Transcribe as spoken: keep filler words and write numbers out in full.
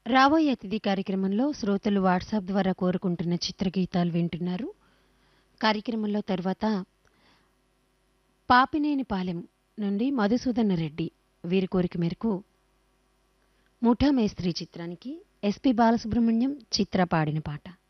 రాబోయే అతిథి కార్యక్రమంలో శ్రోతలు వాట్సాప్ ద్వారా కోరుకుంటున్న చిత్రగీతాలు వింటున్నారు. కార్యక్రమంలో తర్వాత పాపినేనిపాలెం నుండి మధుసూదన రెడ్డి వీరి కోరిక మేరకు ముఠా మేస్త్రి చిత్రానికి ఎస్పి బాలసుబ్రహ్మణ్యం చిత్ర పాడిన పాట.